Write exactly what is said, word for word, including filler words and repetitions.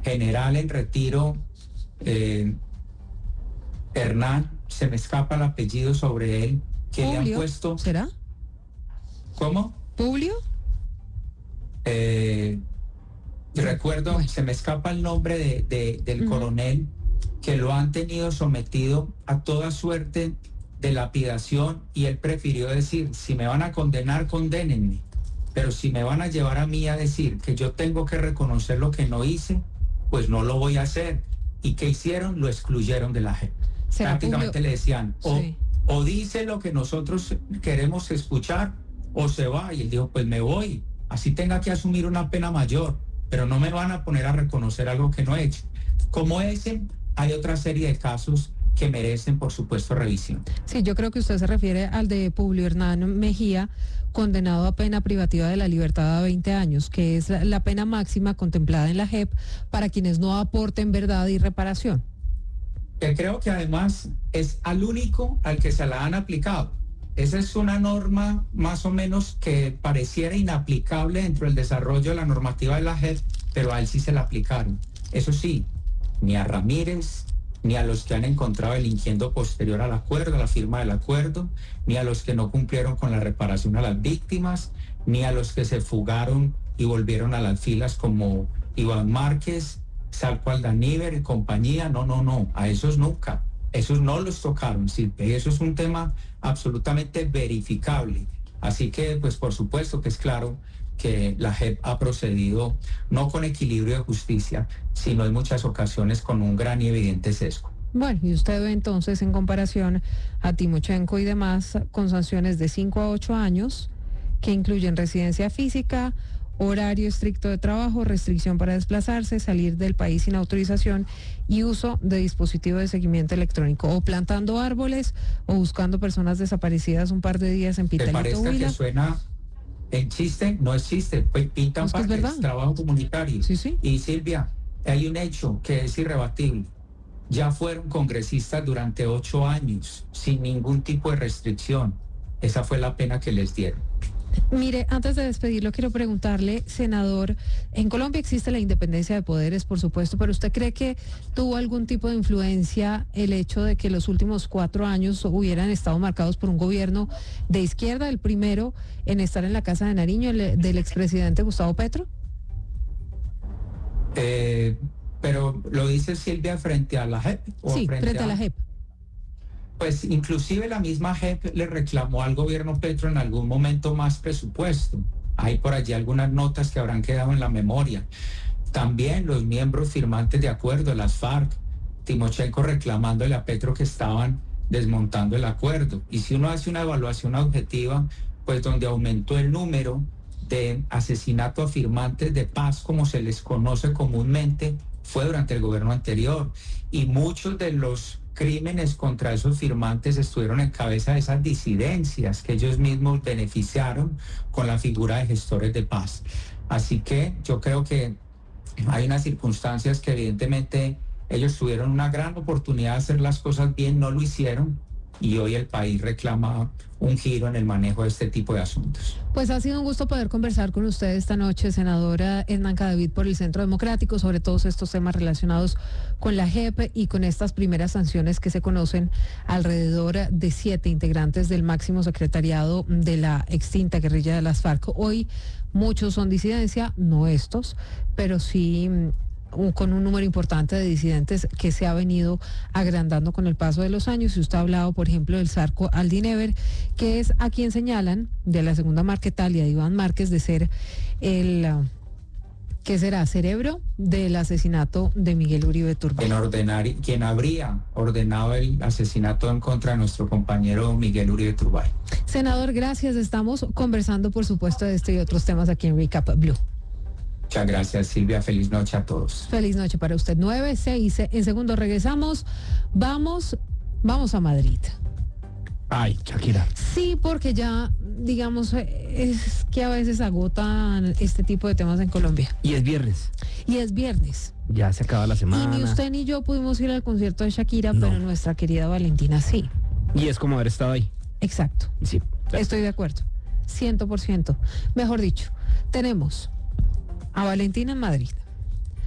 general en retiro, eh, Hernán, se me escapa el apellido sobre él, que Publio, le han puesto... ¿será? ¿Cómo? ¿Publio? Eh, recuerdo, bueno. se me escapa el nombre de, de, del Uh-huh. coronel, que lo han tenido sometido a toda suerte de lapidación, y él prefirió decir, si me van a condenar, condénenme, pero si me van a llevar a mí a decir que yo tengo que reconocer lo que no hice, pues no lo voy a hacer. ¿Y qué hicieron? Lo excluyeron de la J E P. Prácticamente Publio? le decían, o, Sí. o dice lo que nosotros queremos escuchar, o se va. Y él dijo, pues me voy, así tenga que asumir una pena mayor, pero no me van a poner a reconocer algo que no he hecho. Como ese, hay otra serie de casos que merecen, por supuesto, revisión. Sí, yo creo que usted se refiere al de Publio Hernán Mejía, condenado a pena privativa de la libertad a veinte años, que es la, la pena máxima contemplada en la J E P para quienes no aporten verdad y reparación. Que creo que además es al único al que se la han aplicado. Esa es una norma más o menos que pareciera inaplicable dentro del desarrollo de la normativa de la J E P, pero a él sí se la aplicaron. Eso sí, ni a Ramírez, ni a los que han encontrado delinquiendo posterior al acuerdo, a la firma del acuerdo, ni a los que no cumplieron con la reparación a las víctimas, ni a los que se fugaron y volvieron a las filas como Iván Márquez, Salco Aldaníver y compañía. No, no, no, a esos nunca. Esos no los tocaron, Silvia, y eso es un tema absolutamente verificable. Así que, pues, por supuesto que es claro que la J E P ha procedido no con equilibrio de justicia, sino en muchas ocasiones con un gran y evidente sesgo. Bueno, y usted ve entonces en comparación a Timochenko y demás con sanciones de cinco a ocho años que incluyen residencia física, horario estricto de trabajo, restricción para desplazarse, salir del país sin autorización y uso de dispositivo de seguimiento electrónico, o plantando árboles o buscando personas desaparecidas un par de días en Pitalito, ¿Te parece Huila? que suena en chiste? No es chiste, pues pintan Es que es parques, verdad. trabajo comunitario. Sí, sí. Y Silvia, hay un hecho que es irrebatible. Ya fueron congresistas durante ocho años sin ningún tipo de restricción. Esa fue la pena que les dieron. Mire, antes de despedirlo, quiero preguntarle, senador, en Colombia existe la independencia de poderes, por supuesto, pero ¿usted cree que tuvo algún tipo de influencia el hecho de que los últimos cuatro años hubieran estado marcados por un gobierno de izquierda, el primero en estar en la Casa de Nariño, el del expresidente Gustavo Petro? Eh, pero lo dice Silvia frente a la J E P. ¿O Sí, frente, frente a a la J E P. Pues inclusive la misma J E P le reclamó al gobierno Petro en algún momento más presupuesto. Hay por allí algunas notas que habrán quedado en la memoria. También los miembros firmantes de acuerdo, las FARC, Timochenko reclamándole a Petro que estaban desmontando el acuerdo. Y si uno hace una evaluación objetiva, pues donde aumentó el número de asesinatos a firmantes de paz, como se les conoce comúnmente, fue durante el gobierno anterior. Y muchos de los crímenes contra esos firmantes estuvieron en cabeza de esas disidencias que ellos mismos beneficiaron con la figura de gestores de paz. Así que yo creo que hay unas circunstancias que evidentemente ellos tuvieron una gran oportunidad de hacer las cosas bien, no lo hicieron, y hoy el país reclama un giro en el manejo de este tipo de asuntos. Pues ha sido un gusto poder conversar con usted esta noche, senadora Hernán Cadavid, por el Centro Democrático, sobre todos estos temas relacionados con la J E P y con estas primeras sanciones que se conocen alrededor de siete integrantes del máximo secretariado de la extinta guerrilla de las FARC. Hoy muchos son disidencia, no estos, pero sí Un, con un número importante de disidentes que se ha venido agrandando con el paso de los años. Y usted ha hablado, por ejemplo, del Salco Aldaníver, que es a quien señalan, de la segunda Marquetalia, de Iván Márquez, de ser el, ¿qué será?, cerebro del asesinato de Miguel Uribe Turbay. Quien, ordenar, quien habría ordenado el asesinato en contra de nuestro compañero Miguel Uribe Turbay. Senador, gracias. Estamos conversando, por supuesto, de este y otros temas aquí en Recap Blue. Muchas gracias, Silvia. Feliz noche a todos. Feliz noche para usted. nueve, seis, en segundo regresamos. Vamos, vamos a Madrid. Ay, Shakira. Sí, porque ya, digamos, es que a veces agotan este tipo de temas en Colombia. Y es viernes. Y es viernes. Ya se acaba la semana. Y ni usted ni yo pudimos ir al concierto de Shakira, No. pero nuestra querida Valentina sí. Y es como haber estado ahí. Exacto. Sí. Estoy de acuerdo. Ciento por ciento. Mejor dicho, tenemos a Valentina en Madrid.